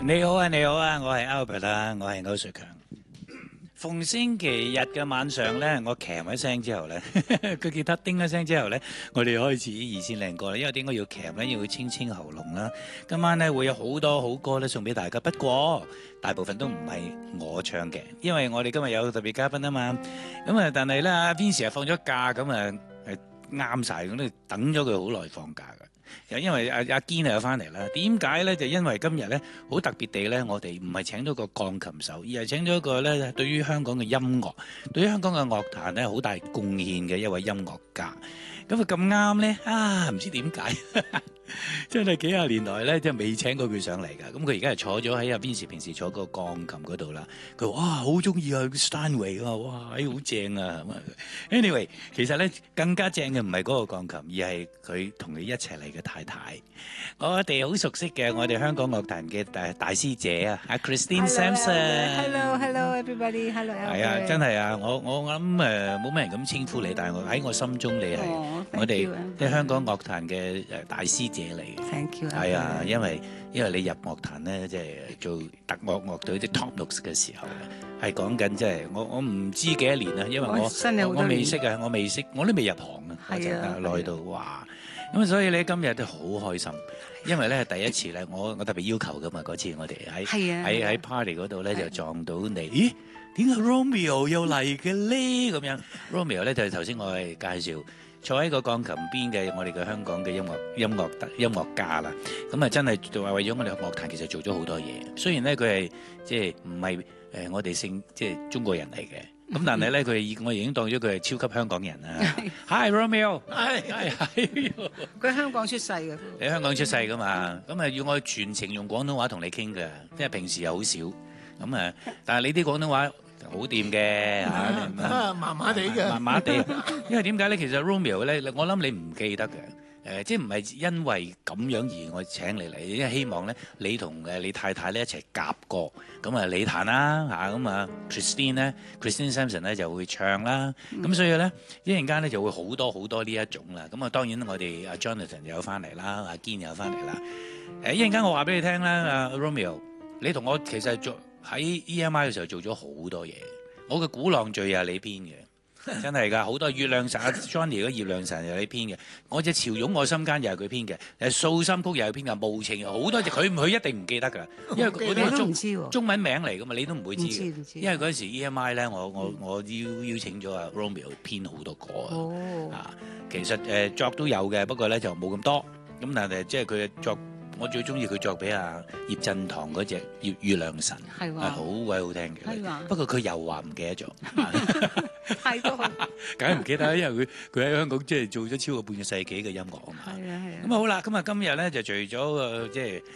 你好啊，你好啊，我係 Albert 啊，我係歐瑞強。逢星期日嘅晚上咧，我鉗一聲之後咧，個吉他叮一聲之後咧，我哋開始二線靚歌啦。因為點解要鉗咧？因為要清清喉嚨啦。今晚咧會有好多好歌咧送俾大家，不過大部分都唔係我唱嘅，因為我哋今日有特別嘉賓啊嘛。咁啊，但係咧阿 Vincy 放咗假，咁啊啱晒，咁都等咗佢好耐放假㗎。又因為阿堅又翻嚟啦，點解咧？就因為今日咧好特別地咧，我哋唔係請咗個鋼琴手，而係請咗一個咧對於香港嘅音樂，對於香港嘅樂壇咧好大貢獻嘅一位音樂家。咁啊咁啱咧唔知點解，真係幾廿年來咧，即係未請過佢上嚟㗎。咁佢而家係坐咗喺阿 Vincy 平時坐個鋼琴嗰度啦。佢話：哇，好中意啊，Steinway 啊，哇，好正啊！咁啊，anyway，其實咧更加正嘅唔係嗰個鋼琴，而係佢同佢一齊嚟嘅太太。我哋好熟悉嘅，我哋香港樂壇嘅大師姐啊，阿 Christine Sampson。Hello everybody，Hello。 係啊，真係啊，我諗冇咩人咁稱呼你，但係喺我心中你係我哋即係香港樂壇嘅大師姐嚟嘅。 Thank you。 係啊，因為你入樂壇咧，即係做特樂樂隊啲 Top Notes 嘅時候係講緊即係我唔知幾多年啦，因為我未識啊，我未識，我都未入行啊， 係啊， 耐到哇！咁所以咧今日都好開心，因為咧係第一次咧，我特別要求噶嘛，嗰次我哋喺 party 嗰度咧就撞到你，咦？點解 Romeo 又嚟嘅咧？咁樣 Romeo 咧就係頭先我係介紹坐喺個鋼琴邊嘅我哋嘅香港嘅音樂家啦。咁啊真係話為咗我哋樂壇其實做咗好多嘢。雖然咧佢係即係唔係我哋即係中國人嚟嘅。咁但係咧，我已經當咗佢係超級香港人啦。Hi Romeo， 佢喺香港出世嘅。 你香港出世噶嘛？咁啊要我全程用廣東話同你傾嘅，因為平時又好少。咁啊，但係你啲廣東話好掂嘅嚇， 麻麻地嘅， 麻麻地。因為點解咧？其實 Romeo 咧，我諗你唔記得嘅。即係唔係因為咁樣而我請你嚟，因為希望咧你同你太太咧一齊夾歌，咁啊你彈啦嚇，咁啊 Christine Sampson 咧就會唱啦，咁所以咧一陣間咧就會好多呢一種啦，咁啊當然我哋阿 Jonathan 又有翻嚟啦，阿堅又有翻嚟啦，一陣間我話俾你聽啦，阿 Romeo， 你同我其實做喺 EMI 嘅時候做咗好多嘢，我嘅鼓浪嶼又係你編嘅。真係㗎，好多月亮神 Johnny 嗰月亮神又係你編嘅，我隻潮湧我心間又係佢編嘅，素心曲又係編嘅，無情好多隻佢一定唔記得㗎，因為嗰啲中文名嚟㗎嘛，你都唔會知嘅。因為嗰時 EMI 咧，我邀請咗阿 Romeo 編好多歌啊，其實作都有嘅，不過咧就冇咁多。咁但係即係佢作。我最中意佢作俾阿葉振棠嗰隻月亮神，係好鬼好聽嘅。不過佢又話唔記得咗， 太多， 梗係唔記得啦，因為佢喺香港即係做咗超過半個世紀嘅音樂啊嘛。 係啊。 咁好啦，咁啊今日咧就除咗即係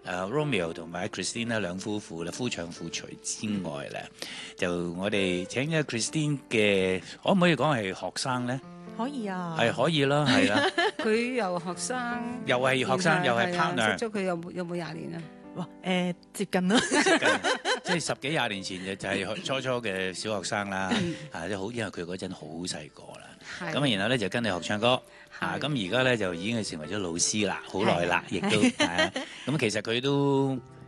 Romeo 同埋 Christine 兩夫婦啦，夫唱婦隨之外咧，就我哋請咗 Christine 嘅，可唔可以講係學生咧？ 可以啊， 係可以啦，係啦。 佢又學生， 又係學生，又係 partner。 識咗佢有冇20年啊？ 哇，接近啦， 即係10幾20年前就係初嘅小學生啦，即係好，因為佢嗰陣好細個啦。咁啊，然後咧就跟你學唱歌，咁而家咧就已經係成為咗老師啦，好耐啦，亦都係啊。咁其實佢都